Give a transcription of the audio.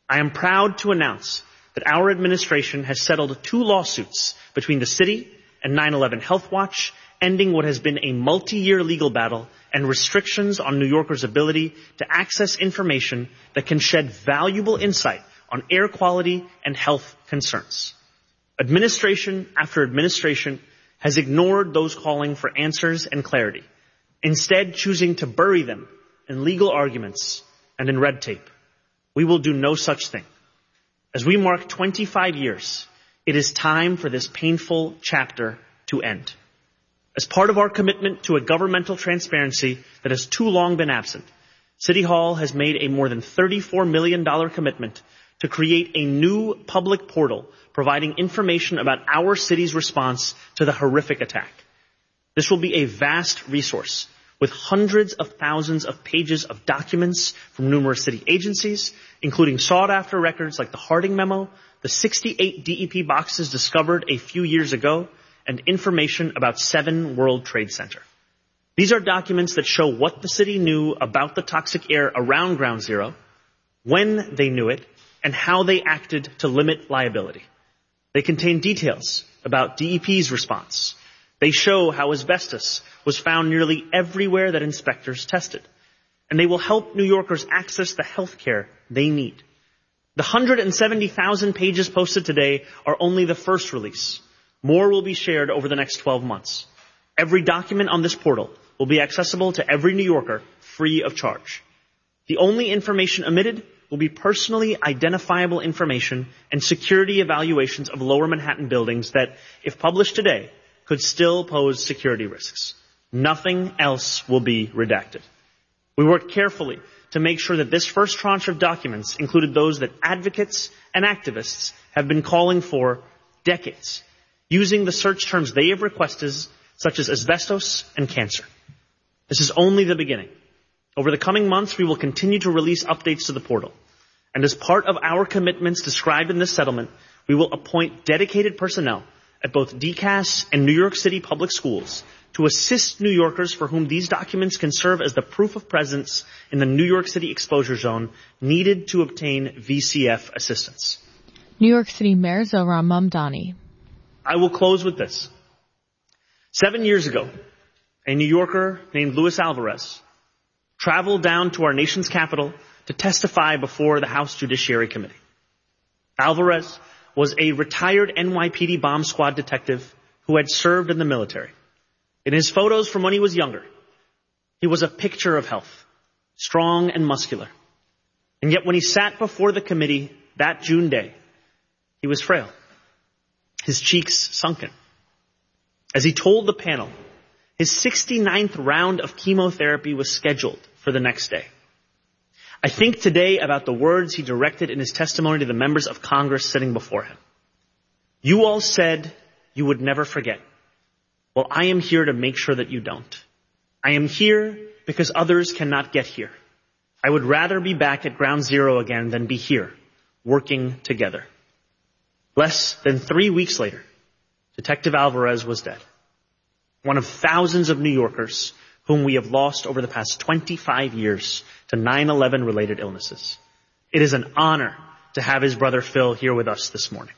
I am proud to announce that our administration has settled 2 lawsuits between the city and 9/11 Health Watch, ending what has been a multi-year legal battle and restrictions on New Yorkers' ability to access information that can shed valuable insight on air quality and health concerns. Administration after administration has ignored those calling for answers and clarity, instead choosing to bury them in legal arguments and in red tape. We will do no such thing. As we mark 25 years, it is time for this painful chapter to end. As part of our commitment to a governmental transparency that has too long been absent, City Hall has made a more than $34 million commitment to create a new public portal providing information about our city's response to the horrific attack. This will be a vast resource with hundreds of thousands of pages of documents from numerous city agencies, including sought-after records like the Harding Memo, the 68 DEP boxes discovered a few years ago, and information about 7 World Trade Center. These are documents that show what the city knew about the toxic air around Ground Zero, when they knew it, and how they acted to limit liability. They contain details about DEP's response. They show how asbestos was found nearly everywhere that inspectors tested. And they will help New Yorkers access the health care they need. The 170,000 pages posted today are only the first release. More will be shared over the next 12 months. Every document on this portal will be accessible to every New Yorker free of charge. The only information omitted will be personally identifiable information and security evaluations of Lower Manhattan buildings that, if published today, could still pose security risks. Nothing else will be redacted. We worked carefully to make sure that this first tranche of documents included those that advocates and activists have been calling for decades, using the search terms they have requested, such as asbestos and cancer. This is only the beginning. Over the coming months, we will continue to release updates to the portal. And as part of our commitments described in this settlement, we will appoint dedicated personnel at both DCAS and New York City Public Schools to assist New Yorkers for whom these documents can serve as the proof of presence in the New York City exposure zone needed to obtain VCF assistance. New York City Mayor Zohran Mamdani. I will close with this. 7 years ago, a New Yorker named Luis Alvarez traveled down to our nation's capital to testify before the House Judiciary Committee. Alvarez was a retired NYPD bomb squad detective who had served in the military. In his photos from when he was younger, he was a picture of health, strong and muscular. And yet when he sat before the committee that June day, he was frail, his cheeks sunken. As he told the panel, his 69th round of chemotherapy was scheduled for the next day. I think today about the words he directed in his testimony to the members of Congress sitting before him. You all said you would never forget. Well, I am here to make sure that you don't. I am here because others cannot get here. I would rather be back at Ground Zero again than be here, working together. Less than 3 weeks later, Detective Alvarez was dead. One of thousands of New Yorkers whom we have lost over the past 25 years to 9/11 related illnesses. It is an honor to have his brother Phil here with us this morning.